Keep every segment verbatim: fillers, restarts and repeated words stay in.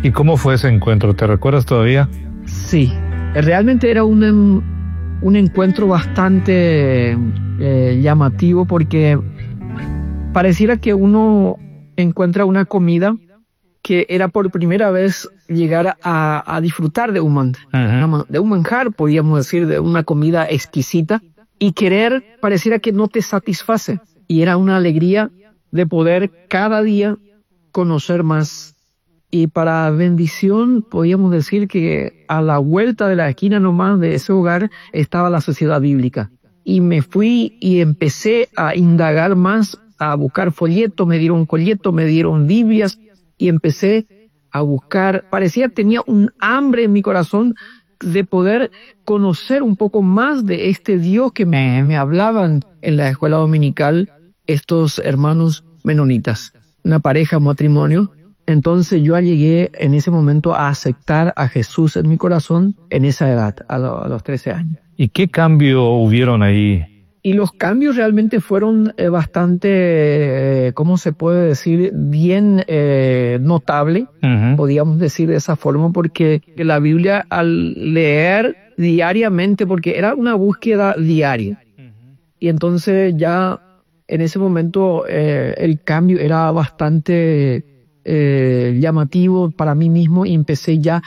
¿Y cómo fue ese encuentro? ¿Te recuerdas todavía? Sí, realmente era un, un encuentro bastante eh, llamativo porque pareciera que uno encuentra una comida que era por primera vez llegar a, a disfrutar de un, man, uh-huh. de un manjar, podríamos decir, de una comida exquisita, y querer pareciera que no te satisface. Y era una alegría de poder cada día conocer más. Y para bendición, podríamos decir que a la vuelta de la esquina nomás de ese hogar estaba la Sociedad Bíblica. Y me fui y empecé a indagar más, a buscar folletos, me dieron folletos, me dieron Biblias, y empecé a buscar, parecía tenía un hambre en mi corazón de poder conocer un poco más de este Dios que me, me hablaban en la escuela dominical estos hermanos menonitas, una pareja, un matrimonio. Entonces yo llegué en ese momento a aceptar a Jesús en mi corazón en esa edad, a, lo, a los trece años. ¿Y qué cambio hubieron ahí? Y los cambios realmente fueron eh, bastante, eh, ¿cómo se puede decir? Bien eh, notable, uh-huh. podríamos decir de esa forma, porque la Biblia al leer diariamente, porque era una búsqueda diaria, uh-huh. y entonces ya en ese momento eh, el cambio era bastante eh, llamativo para mí mismo y empecé ya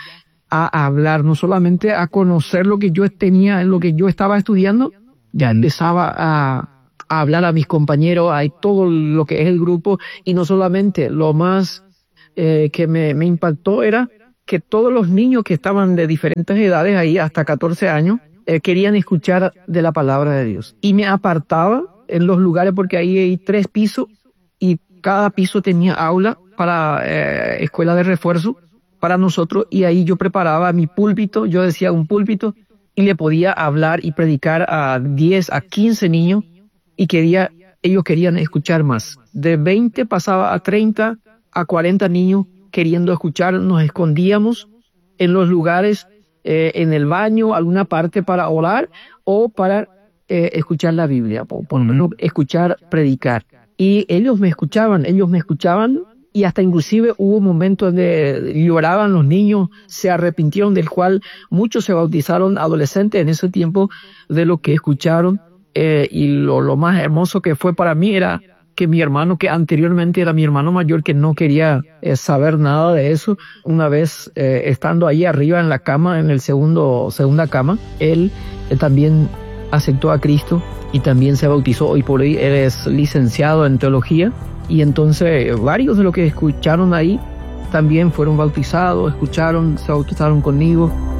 a hablar, no solamente a conocer lo que yo tenía, lo que yo estaba estudiando, ya empezaba a, a hablar a mis compañeros, a todo lo que es el grupo, y no solamente, lo más eh, que me, me impactó era que todos los niños que estaban de diferentes edades, ahí hasta catorce años, eh, querían escuchar de la palabra de Dios. Y me apartaba en los lugares porque ahí hay tres pisos y cada piso tenía aula para eh, escuela de refuerzo para nosotros, y ahí yo preparaba mi púlpito, yo decía un púlpito, y le podía hablar y predicar a diez, a quince niños, y quería, ellos querían escuchar más. De veinte pasaba a treinta, a cuarenta niños queriendo escuchar. Nos escondíamos en los lugares, eh, en el baño, alguna parte para orar o para eh, escuchar la Biblia, por, por uh-huh. escuchar, predicar. Y ellos me escuchaban, ellos me escuchaban, y hasta inclusive hubo momentos donde lloraban los niños, se arrepintieron, del cual muchos se bautizaron adolescentes en ese tiempo de lo que escucharon, eh, y lo, lo más hermoso que fue para mí era que mi hermano, que anteriormente era mi hermano mayor, que no quería eh, saber nada de eso, una vez eh, estando ahí arriba en la cama, en el segundo, segunda cama, él eh, también aceptó a Cristo y también se bautizó. Hoy por hoy él es licenciado en teología. Y entonces varios de los que escucharon ahí también fueron bautizados, escucharon, se bautizaron conmigo.